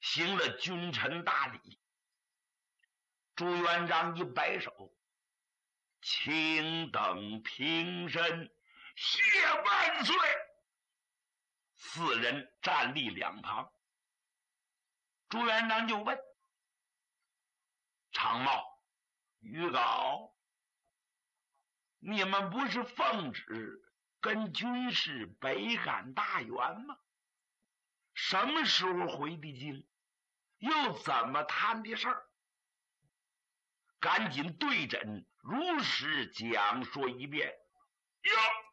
行了君臣大礼。朱元璋一摆手，卿等平身，谢万岁。四人站立两旁。朱元璋就问常茂、于皋，你们不是奉旨跟军士北赶大员吗？什么时候回的京？又怎么谈的事儿？赶紧对诊，如实讲说一遍。哟，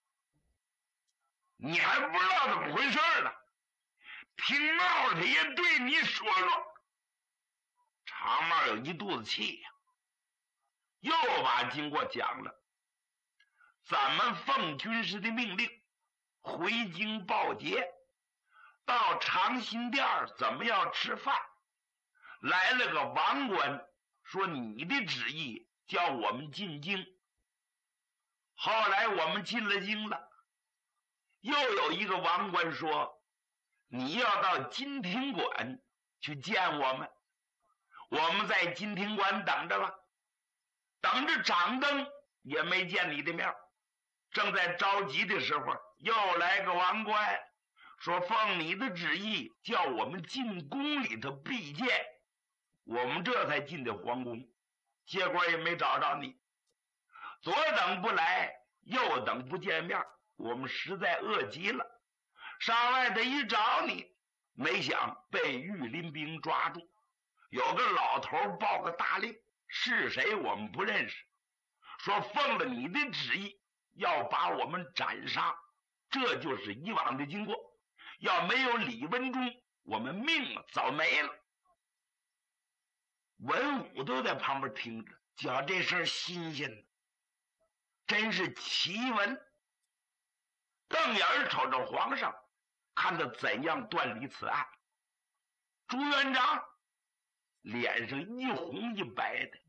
你还不知道怎么回事呢？听茂他也对你说说。常茂有一肚子气呀，又把经过讲了。咱们奉军师的命令回京报捷，到长辛店怎么要吃饭？来了个王官，说你的旨意叫我们进京。后来我们进了京了，又有一个王官说你要到金庭馆去见我们。我们在金庭馆等着吧，等着掌灯也没见你的面。正在着急的时候，又来个王官说奉你的旨意叫我们进宫里头避见。我们这才进的皇宫，结果也没找着你。左等不来，右等不见面，我们实在饿极了，上外头一找你，没想被御林兵抓住。有个老头报个大令，是谁我们不认识，说奉了你的旨意要把我们斩杀。这就是以往的经过，要没有李文忠，我们命早没了。文武都在旁边听着，觉这事儿新鲜的，真是奇闻。瞪眼瞅着皇上，看他怎样断理此案。朱元璋脸上一红一白的，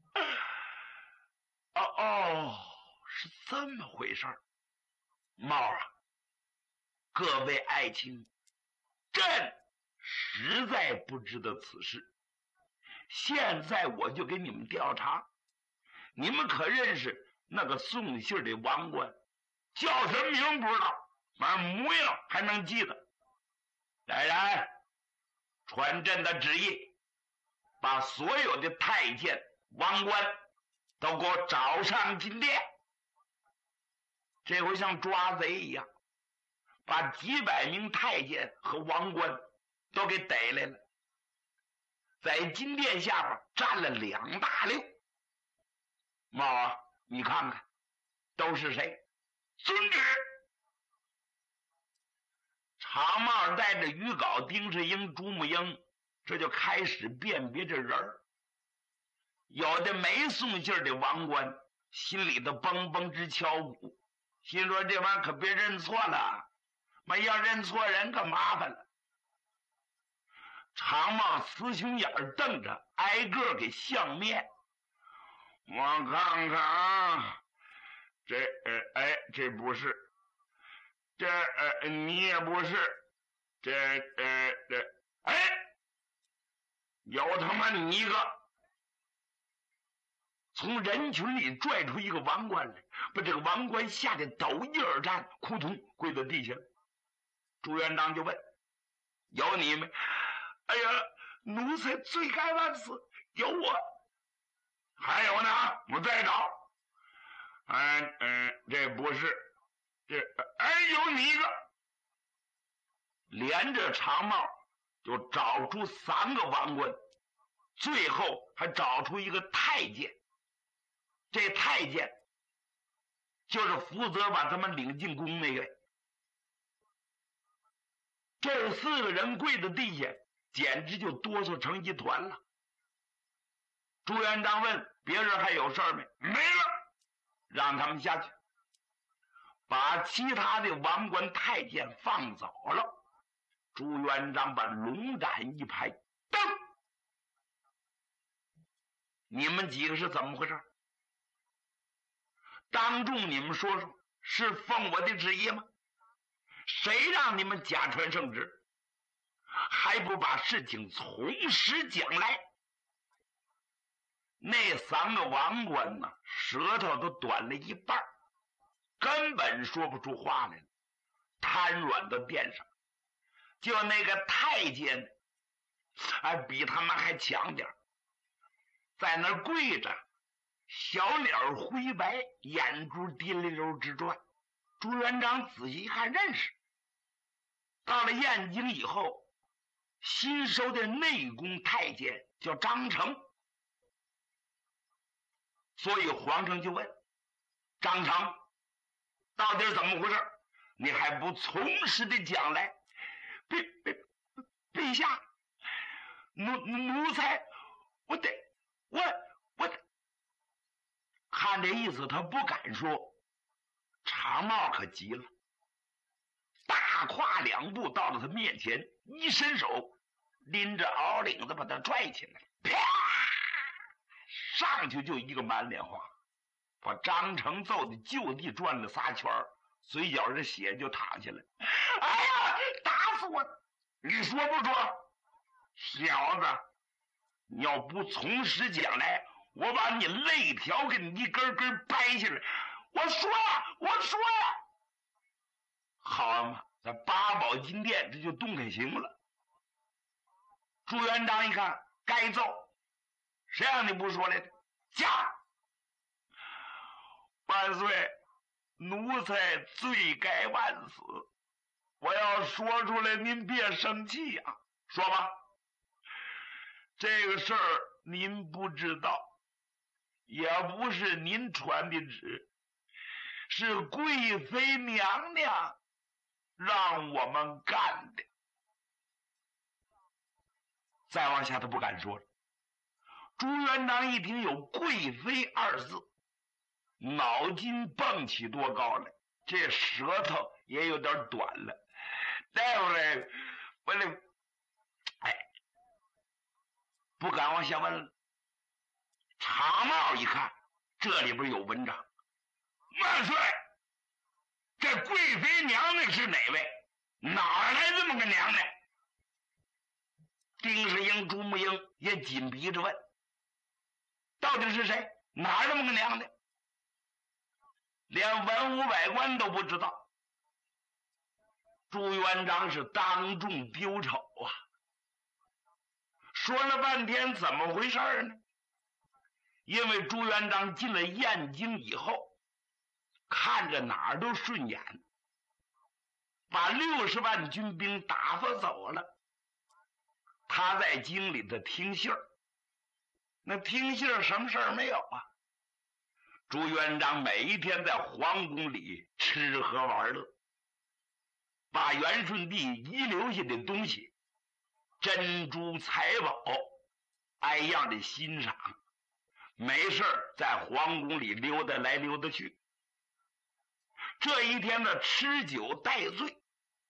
是这么回事儿。茂啊，各位爱卿，朕实在不知道此事，现在我就给你们调查。你们可认识那个送信的王官？叫什么名不知道，反正模样还能记得。来人，传朕的旨意，把所有的太监王官都给我找上金殿。这回像抓贼一样，把几百名太监和王官都给逮来了，在金殿下边站了2大溜。茂啊，你看看都是谁？遵旨。常茂带着于皋、丁世英、朱木英，这就开始辨别这人儿。有的没送信的王官心里头嘣嘣直敲鼓，心说这玩意儿可别认错了，要认错人可麻烦了。常茂雌雄眼瞪着，挨个给相面。我看看啊，这不是，你也不是，有他妈你一个。从人群里拽出一个王官来，把这个王官吓得抖一耳颤，扑通跪到地下。朱元璋就问：有你没？哎呀，奴才罪该万死，有我。还有呢，我再找。这不是，有你一个。连着常茂就找出3个王官，最后还找出一个太监。这太监就是负责把他们领进宫那个。这4个人跪在地下，简直就哆嗦成一团了。朱元璋问：别人还有事儿没？没了，让他们下去，把其他的王官太监放走了。朱元璋把龙胆一拍，登！你们几个是怎么回事？当众你们说说，是奉我的旨意吗？谁让你们假传圣旨？ 还不把事情从实讲来。那3个王官呢，舌头都短了一半，根本说不出话来了，瘫软到殿上。就那个太监比他们还强点，在那儿跪着，小脸灰白，眼珠滴溜溜直转。朱元璋仔细一看，认识。到了燕京以后，新收的内宫太监叫张成，所以皇上就问张成，到底怎么回事？你还不从实的讲来？陛下，奴才，我得看这意思，他不敢说。长帽可急了，大跨2步到了他面前，一伸手拎着袄领子把他拽起来，啪，上去就一个满脸花，把张成揍的就地转了3圈，嘴角这血就淌下来。哎呀，打死我！你说不说？小子，你要不从实讲来，我把你肋条给你一根根掰下来。我说呀，好嘛，这8宝金殿这就动开刑了。朱元璋一看该揍，谁让你不说来的？驾！万岁，奴才罪该万死，我要说出来，您别生气呀。说吧，这个事儿您不知道，也不是您传的旨，是贵妃娘娘让我们干的。再往下他不敢说了。朱元璋一听有贵妃2字，脑筋蹦起多高来，这舌头也有点短了。待会儿我得不敢往下问了。长帽一看这里边有文章，万岁，这贵妃娘娘是哪位？哪来这么个娘娘？丁世英、朱木英也紧逼着问，到底是谁？哪这么个娘娘？连文武百官都不知道。朱元璋是当众丢丑啊！说了半天怎么回事呢？因为朱元璋进了燕京以后，看着哪儿都顺眼，把60万军兵打发走了。他在京里头听信儿，那听信儿什么事儿没有啊？朱元璋每一天在皇宫里吃喝玩乐，把元顺帝遗留下的东西，珍珠财宝，挨样的欣赏，没事在皇宫里溜达来溜达去。这一天的吃酒待醉，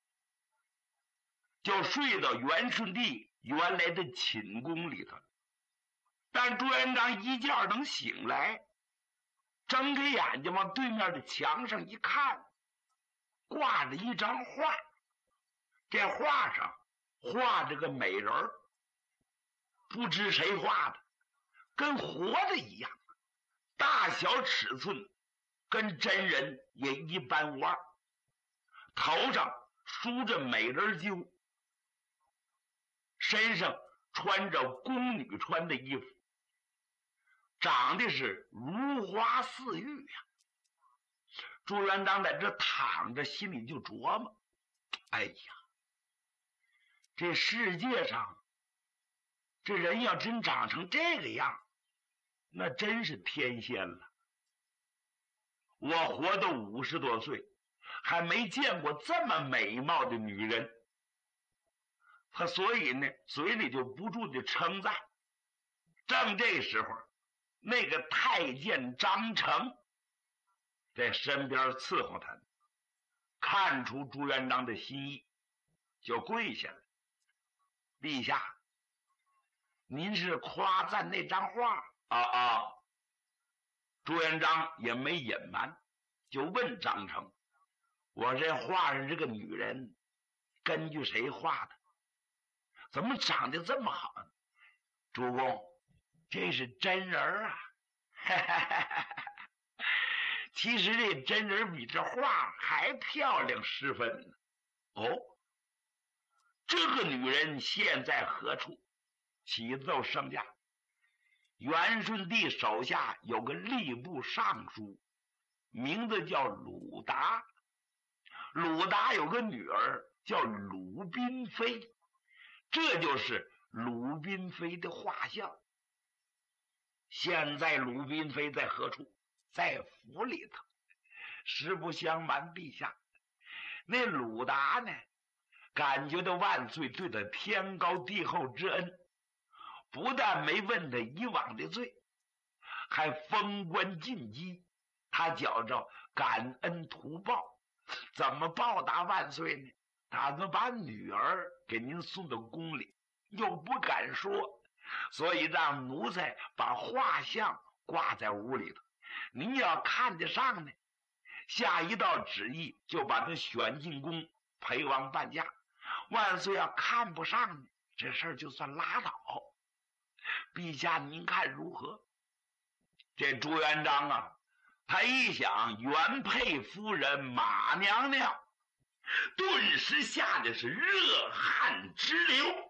就睡到元顺帝原来的寝宫里头。但朱元璋一觉能醒来，睁开眼睛往对面的墙上一看，挂着一张画，这画上画着个美人儿，不知谁画的，跟活的一样，大小尺寸跟真人也一般无二，头上梳着美人揪，身上穿着宫女穿的衣服，长得是如花似玉呀。朱元璋在这躺着，心里就琢磨，哎呀，这世界上这人要真长成这个样，那真是天仙了。我活到50多岁，还没见过这么美貌的女人。他所以呢，嘴里就不住的称赞。正这时候，那个太监张成在身边伺候他，看出朱元璋的心意，就跪下了。陛下，您是夸赞那张画啊？朱元璋也没隐瞒，就问张成，我这画上这个女人根据谁画的？ 怎么长得这么好呢？主公，这是真人啊！其实这真人比这画还漂亮10分呢。哦，这个女人现在何处？启奏圣驾，元顺帝手下有个吏部尚书，名字叫鲁达。鲁达有个女儿叫鲁宾妃，这就是鲁宾妃的画像。现在鲁宾妃在何处？在府里头。实不相瞒陛下，那鲁达呢，感觉到万岁对他天高地厚之恩，不但没问他以往的罪，还封官进击。他觉着感恩图报，怎么报答万岁呢？打算把女儿给您送到宫里，又不敢说，所以让奴才把画像挂在屋里头。您要看得上呢，下一道旨意就把他选进宫陪王伴驾。万岁要看不上呢，这事儿就算拉倒。陛下您看如何？这朱元璋啊，他一想原配夫人马娘娘，顿时吓得是热汗直流。